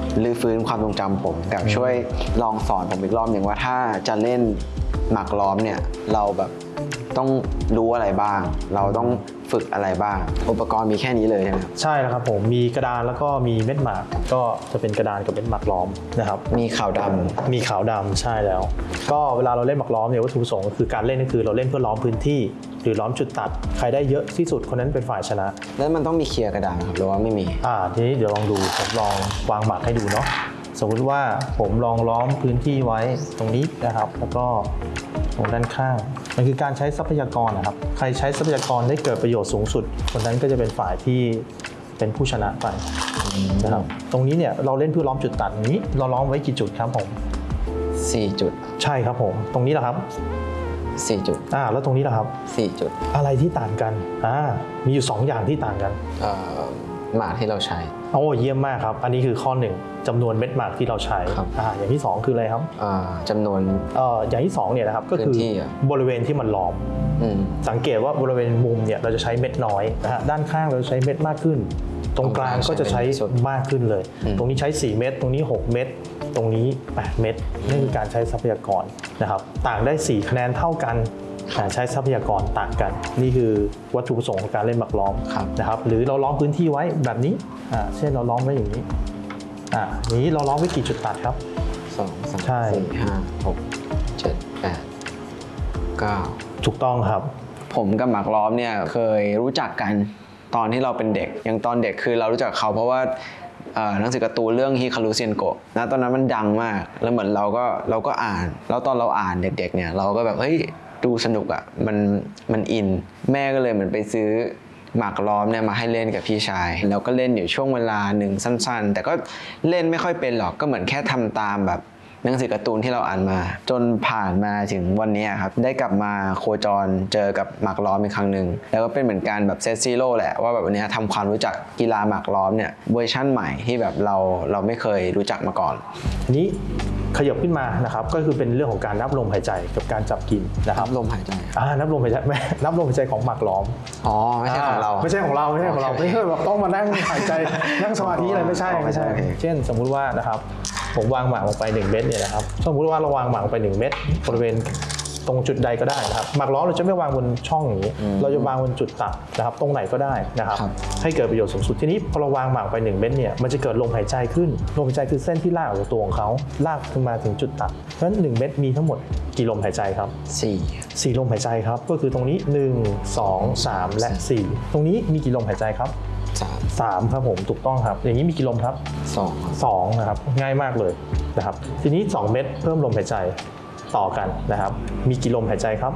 รื้อฟื้นความทรงจำผมกับช่วยลองสอนผมอีกรอบหนึ่งว่าถ้าจะเล่นหมากล้อมเนี่ยเราแบบต้องรู้อะไรบ้างเราต้องฝึกอะไรบ้างอุปกรณ์มีแค่นี้เลยใช่ไหมครับใช่แล้วครับผมมีกระดานแล้วก็มีเม็ดหมากก็จะเป็นกระดานกับเม็ดหมากล้อมนะครับมีขาวดำมีขาวดำใช่แล้วก็เวลาเราเล่นหมากล้อมเนี่ยวัตถุประสงค์ก็คือการเล่นก็คือเราเล่นเพื่อล้อมพื้นที่หรือล้อมจุดตัดใครได้เยอะที่สุดคนนั้นเป็นฝ่ายชนะแล้วมันต้องมีเคลียร์กระดานครับหรือว่าไม่มีทีนี้เดี๋ยวลองดูผมลองวางหมากให้ดูเนาะสมมติว่าผมลองล้อมพื้นที่ไว้ตรงนี้นะครับแล้วก็ตรงด้านข้างมันคือการใช้ทรัพยากรนะครับใครใช้ทรัพยากรได้เกิดประโยชน์สูงสุดคนนั้นก็จะเป็นฝ่ายที่เป็นผู้ชนะไปนะครับตรงนี้เนี่ยเราเล่นเพื่อล้อมจุดตัดนี้เราล้อมไว้กี่จุดครับผม 4 จุดใช่ครับผมตรงนี้แหละครับ 4 จุดแล้วตรงนี้แหละครับ 4 จุดอะไรที่ต่างกันมีอยู่2อย่างที่ต่างกันหมากที่เราใช้โอ้เยี่ยมมากครับอันนี้คือข้อ1จำนวนเม็ดหมากที่เราใช้อย่างที่2คืออะไรครับจำนวนอย่างที่2เนี่ยนะครับก็คือบริเวณที่มันล้อมสังเกตว่าบริเวณมุมเนี่ยเราจะใช้เม็ดน้อยนะฮะด้านข้างเราใช้เม็ดมากขึ้นตรงกลางก็จะใช้มากขึ้นเลยตรงนี้ใช้4เม็ดตรงนี้6เม็ดตรงนี้8เม็ดนี่คือการใช้ทรัพยากรนะครับต่างได้4คะแนนเท่ากันใช้ทรัพยากรต่างกันนี่คือวัตถุประสงค์ของการเล่นหมากล้อมนะครับหรือเราล้อมพื้นที่ไว้แบบนี้เช่นเราล้อมไว้อย่างนี้นี้เราล้อมไว้กี่จุดตัดครับ 2 3 4 5 6 7 8 9 ถูกต้องครับผมกับหมากล้อมเนี่ยเคยรู้จักกันตอนที่เราเป็นเด็กอย่างตอนเด็กคือเรารู้จักเขาเพราะว่าหนังสือการ์ตูนเรื่องฮิคารุเซียนโกะนะตอนนั้นมันดังมากแล้วเหมือนเราก็อ่านแล้วตอนเราอ่านเด็กๆเนี่ยเราก็แบบเฮ้ยดูสนุกมันอินแม่ก็เลยเหมือนไปซื้อหมากล้อมเนี่ยมาให้เล่นกับพี่ชายแล้วก็เล่นอยู่ช่วงเวลาหนึ่งสั้นๆแต่ก็เล่นไม่ค่อยเป็นหรอกก็เหมือนแค่ทำตามแบบหนังสือการ์ตูนที่เราอ่านมาจนผ่านมาถึงวันนี้ครับได้กลับมาโคจรเจอกับหมากล้อมอีกครั้งหนึ่งแล้วก็เป็นเหมือนการแบบเซตซีโร่แหละว่าแบบวันนี้ทำความรู้จักกีฬาหมากล้อมเนี่ยเวอร์ชั่นใหม่ที่แบบเราไม่เคยรู้จักมาก่อนนี้ขยับขึ้นมานะครับก็คือเป็นเรื่องของการนับลมหายใจกับการจับกินนะครับลมหายใจนับลมหายใจไม่นับลมหายใจของหมากล้อมไม่ใช่ของเราไม่ใช่ของเราไม่ใช่แบบต้องมานั่งหายใจนั่งสมาธิอะไรไม่ใช่เช่นสมมุติว่านะครับผมวางหมากลงไป1เม็ดเนี่ยนะครับสมมุติว่าเราวางหมากลงไป1เม็ดบริเวณตรงจุดใดก็ได้นะครับหมากล้อมเราจะไม่วางบนช่องอย่างนี้เราจะวางบนจุดตัดนะครับตรงไหนก็ได้นะครับให้เกิดประโยชน์สูงสุดทีนี้พอเราวางหมากไป1เม็ดเนี่ยมันจะเกิดลมหายใจขึ้นลมหายใจคือเส้นที่ลากออกจากตัวของเขาลากขึ้นมาถึงจุดตัดเพราะฉะนั้น1เม็ดมีทั้งหมดกี่ลมหายใจครับ4ลมหายใจครับก็คือตรงนี้1 2 3และ4ตรงนี้มีกี่ลมหายใจครับ3ครับผมถูกต้องครับอย่างนี้มีกี่ลมครับ2นะครับง่ายมากเลยนะครับทีนี้2เม็ดเพิ่มลมหายใจต่อกันนะครับมีกี่ลมหายใจครับ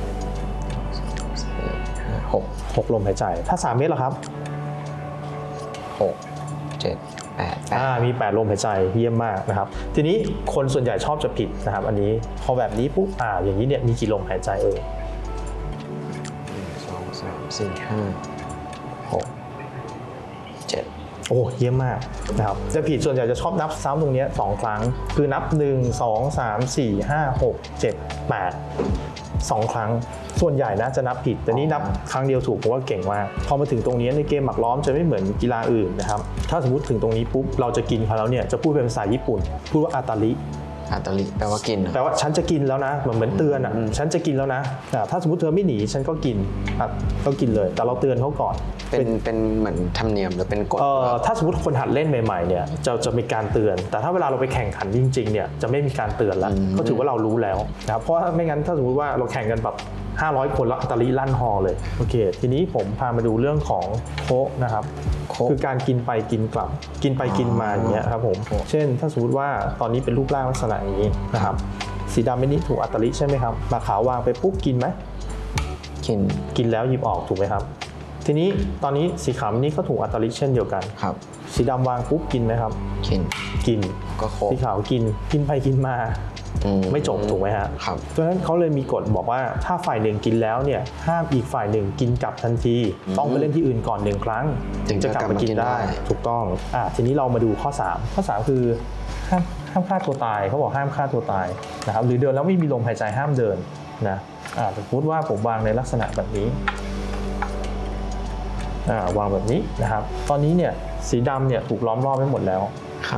6ลมหายใจถ้า3เม็ดล่ะครับ 6 7 8 มี8ลมหายใจเยี่ยมมากนะครับทีนี้คนส่วนใหญ่ชอบจะผิดนะครับอันนี้พอแบบนี้ปุ๊บอย่างนี้เนี่ยมีกี่ลมหายใจ1 2 3 4 5 6 7 โอ้เยี่ยมมากนะครับจะผิดส่วนใหญ่จะชอบนับซ้ำตรงนี้2ครั้งคือนับ1 2 3 4 5 6 7 8 2ครั้งส่วนใหญ่นะจะนับผิดแต่นี่นับครั้งเดียวถูกเพราะว่าเก่งมากพอมาถึงตรงนี้ในเกมหมากล้อมจะไม่เหมือนกีฬาอื่นนะครับถ้าสมมติถึงตรงนี้ปุ๊บเราจะกินเขาแล้วเนี่ยจะพูดเป็นภาษาญี่ปุ่นพูดว่าอาตาริแปลว่ากินแปลว่าฉันจะกินแล้วนะเหมือนเตือนฉันจะกินแล้วนะถ้าสมมติเธอไม่หนีฉันก็กินก็กินเลยแต่เราเตือนเขาก่อนเป็นเหมือนธรรมเนียมหรือเป็นกฎถ้าสมมติคนหัดเล่นใหม่ๆเนี่ยจะมีการเตือนแต่ถ้าเวลาเราไปแข่งขันจริงๆเนี่ยจะไม่มีการเตือนแล้วก็ถือว่าเรารู้แล้วนะครับเพราะไม่งั้นถ้าสมมติว่าเราแข่งกันแบบ500 คนแล้วอัตลีลั่นฮอเลยโอเคทีนี้ผมพามาดูเรื่องของโค้นะครับคือการกินไปกินกลับกินไปกินมาอย่างเงี้ยครับผมเช่นถ้าสมมติว่าตอนนี้เป็นรูปร่างลักษณะอย่างนี้นะครับสีดำไม่นี่ถูกอัตลีใช่ไหมครับหมากขาววางไปปุ๊บกินไหมกินแล้วหยิบออกถูกไหมครับทีนี้ตอนนี้สีขาวนี่ก็ถูกอัตลีเช่นเดียวกันครับสีดำวางปุ๊บกินไหมครับกินก็สีขาวกินไปกินมาไม่จบถูกไหมฮะครับเพราะฉะนั้นเขาเลยมีกฎบอกว่าถ้าฝ่ายหนึ่งกินแล้วเนี่ยห้ามอีกฝ่ายหนึ่งกินกลับทันทีต้องไปเล่นที่อื่นก่อน1ครั้งถึงจะกลับมากินได้ถูกต้องทีนี้เรามาดูข้อ3คือห้ามฆ่าตัวตายเขาบอกห้ามฆ่าตัวตายนะครับหรือเดินแล้วไม่มีลมหายใจห้ามเดินนะสมมติว่าผมวางในลักษณะแบบนี้วางแบบนี้นะครับตอนนี้เนี่ยสีดำเนี่ยถูกล้อมรอบไว้หมดแล้ว